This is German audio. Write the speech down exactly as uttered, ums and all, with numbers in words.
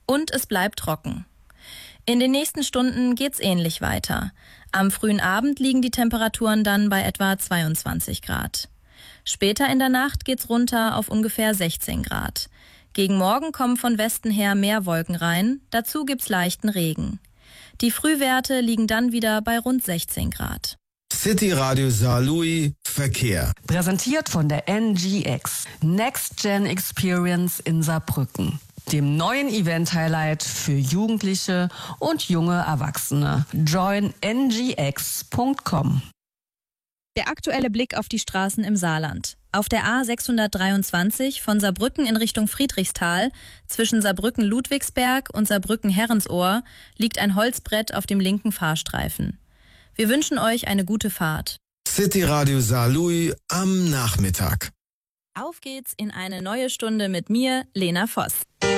Und es bleibt trocken. In den nächsten Stunden geht's ähnlich weiter. Am frühen Abend liegen die Temperaturen dann bei etwa zweiundzwanzig Grad. Später in der Nacht geht's runter auf ungefähr sechzehn Grad. Gegen Morgen kommen von Westen her mehr Wolken rein, dazu gibt's leichten Regen. Die Frühwerte liegen dann wieder bei rund sechzehn Grad. City Radio Saarlouis Verkehr. Präsentiert von der N G X, Next Gen Experience in Saarbrücken, dem neuen Event-Highlight für Jugendliche und junge Erwachsene. join n g x punkt com. Der aktuelle Blick auf die Straßen im Saarland. Auf der A sechshundertdreiundzwanzig von Saarbrücken in Richtung Friedrichsthal zwischen Saarbrücken-Ludwigsberg und Saarbrücken-Herrensohr liegt ein Holzbrett auf dem linken Fahrstreifen. Wir wünschen euch eine gute Fahrt. City Radio Saarlouis am Nachmittag. Auf geht's in eine neue Stunde mit mir, Lena Voss.